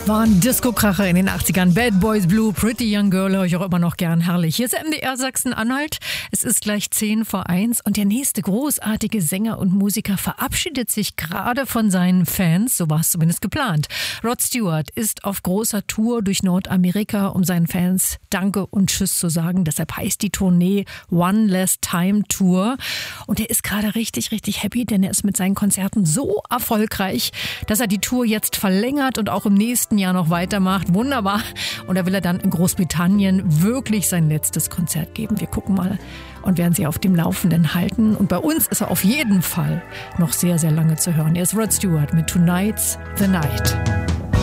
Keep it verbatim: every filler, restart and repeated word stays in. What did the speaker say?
Waren Disco-Kracher in den achtzigern. Bad Boys Blue, Pretty Young Girl höre ich auch immer noch gern. Herrlich. Hier ist M D R Sachsen-Anhalt. Es ist gleich zehn vor eins und der nächste großartige Sänger und Musiker verabschiedet sich gerade von seinen Fans. So war es zumindest geplant. Rod Stewart ist auf großer Tour durch Nordamerika, um seinen Fans Danke und Tschüss zu sagen. Deshalb heißt die Tournee One Last Time Tour. Und er ist gerade richtig, richtig happy, denn er ist mit seinen Konzerten so erfolgreich, dass er die Tour jetzt verlängert und auch im nächsten Jahr noch weitermacht. Wunderbar. Und da will er dann in Großbritannien wirklich sein letztes Konzert geben. Wir gucken mal und werden Sie auf dem Laufenden halten. Und bei uns ist er auf jeden Fall noch sehr, sehr lange zu hören. Er ist Rod Stewart mit Tonight's the Night.